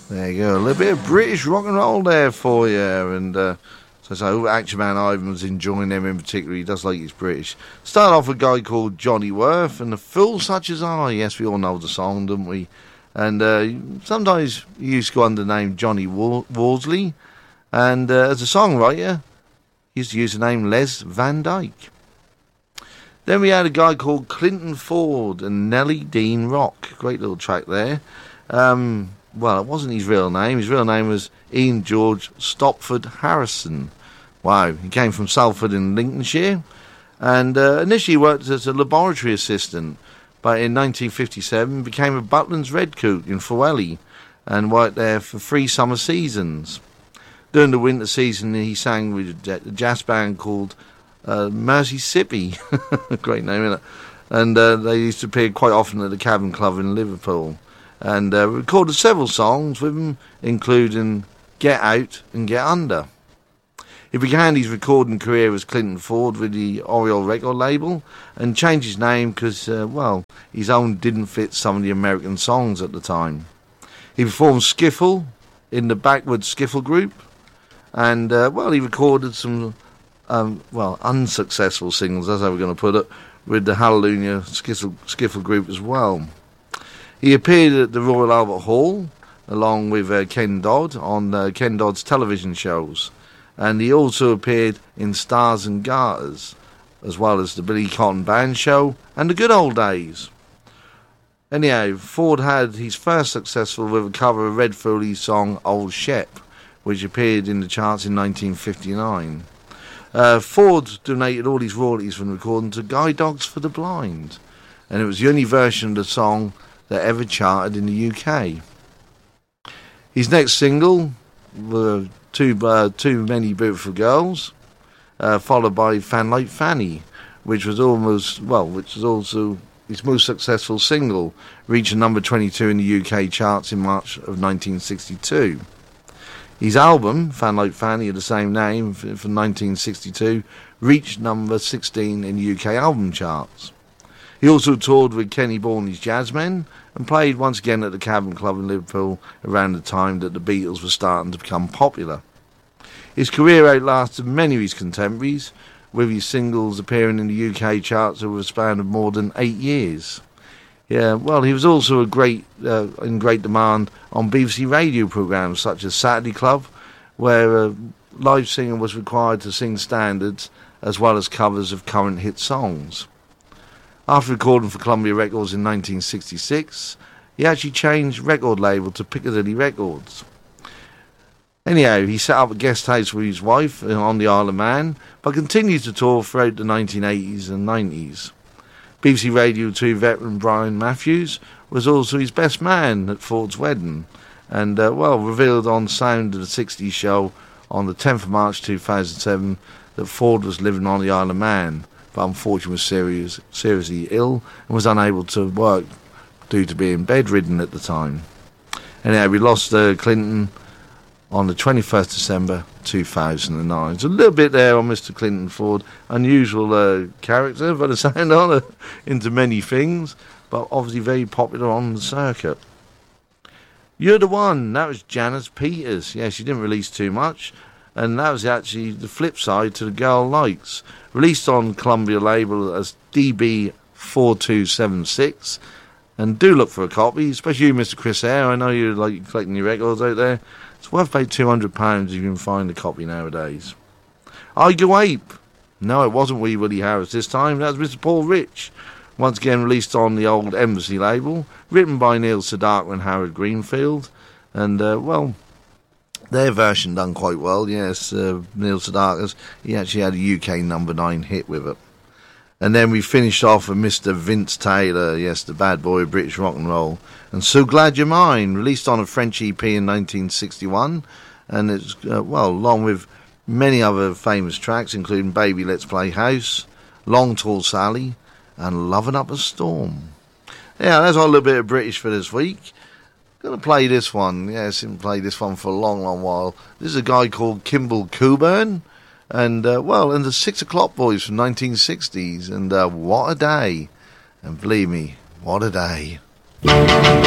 There you go, a little bit of British rock and roll there for you. And so Action Man Ivan was enjoying them in particular. He does like his British. Start off with a guy called Johnny Worth and A Fool Such As I. Yes, we all know the song, don't we? And sometimes he used to go under the name Johnny Worsley. And as a songwriter, he used to use the name Les Van Dyke. Then we had a guy called Clinton Ford and Nellie Dean Rock. Great little track there. Well, it wasn't his real name. His real name was Ian George Stopford Harrison. Wow, he came from Salford in Lincolnshire. And initially worked as a laboratory assistant. But in 1957 became a Butland's Redcoat in Fowelly and worked there for 3 summer seasons. During the winter season, he sang with a jazz band called Merseysippy. Great name, isn't it? And they used to appear quite often at the Cabin Club in Liverpool. And recorded several songs with him, including Get Out and Get Under. He began his recording career as Clinton Ford with the Oriole record label and changed his name because, his own didn't fit some of the American songs at the time. He performed skiffle in the Backwoods Skiffle group and, he recorded some, unsuccessful singles, that's how we're going to put it, with the Hallelujah Skiffle group as well. He appeared at the Royal Albert Hall along with Ken Dodd on Ken Dodd's television shows. And he also appeared in Stars and Garters, as well as the Billy Cotton Band Show and the Good Old Days. Anyhow, Ford had his first successful with a cover of Red Foley's song Old Shep, which appeared in the charts in 1959. Ford donated all his royalties from the recording to Guide Dogs for the Blind, and it was the only version of the song that ever charted in the UK. His next single were Too Many Beautiful Girls, followed by Fan Like Fanny, which was also his most successful single, reaching number 22 in the UK charts in March of 1962. His album, Fan Like Fanny, of the same name, from 1962, reached number 16 in the UK album charts. He also toured with Kenny Borney's Jazzmen and played once again at the Cabin Club in Liverpool around the time that the Beatles were starting to become popular. His career outlasted many of his contemporaries, with his singles appearing in the UK charts over a span of more than 8 years. Yeah, well, he was also in great demand on BBC radio programmes such as Saturday Club, where a live singer was required to sing standards as well as covers of current hit songs. After recording for Columbia Records in 1966, he actually changed record label to Piccadilly Records. Anyhow, he set up a guest house with his wife on the Isle of Man, but continued to tour throughout the 1980s and 90s. BBC Radio 2 veteran Brian Matthews was also his best man at Ford's wedding, and revealed on Sound of the 60s show on the 10th of March 2007 that Ford was living on the Isle of Man, but unfortunately was seriously ill and was unable to work due to being bedridden at the time. Anyhow, we lost Clinton on the 21st December 2009. So a little bit there on Mr. Clinton Ford. Unusual character, by the sound on it, into many things, but obviously very popular on the circuit. You're the One, that was Janice Peters. Yeah, she didn't release too much, and that was actually the flip side to The Girl Likes, released on Columbia label as DB4276, and do look for a copy, especially you, Mr. Chris Eyre. I know you like collecting your records out there. It's worth about £200 if you can find a copy nowadays. I Go Ape. No, it wasn't Wee Willie Harris this time. That was Mr. Paul Rich. Once again released on the old Embassy label, written by Neil Sedaka and Howard Greenfield, and their version done quite well. Yes, Neil Sedaka's. He actually had a UK number 9 hit with it. And then we finished off with Mr. Vince Taylor, yes, the bad boy of British rock and roll, and So Glad You're Mine, released on a French EP in 1961, and it's along with many other famous tracks, including Baby Let's Play House, Long Tall Sally, and Loving Up a Storm. Yeah, that's all a little bit of British for this week. Gonna play this one. Yes, I haven't played this one for a long, long while. This is a guy called Kimball Coburn, and the 6 O'Clock Boys from 1960s, and what a day. And believe me, what a day.